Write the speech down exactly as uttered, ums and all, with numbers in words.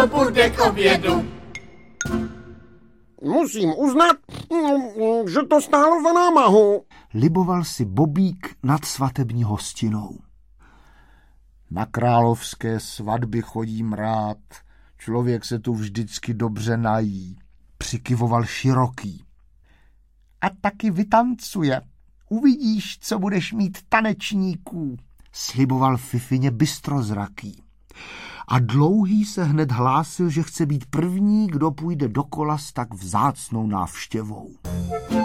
bude k obědu. Musím uznat, že to stálo za námahu. Liboval si Bobík nad svatební hostinou. Na královské svatby chodím rád. Člověk se tu vždycky dobře nají. Přikyvoval Široký. A taky vytancuje. Uvidíš, co budeš mít tanečníků, sliboval Fifině Bystrozraký. A Dlouhý se hned hlásil, že chce být první, kdo půjde dokola s tak vzácnou návštěvou.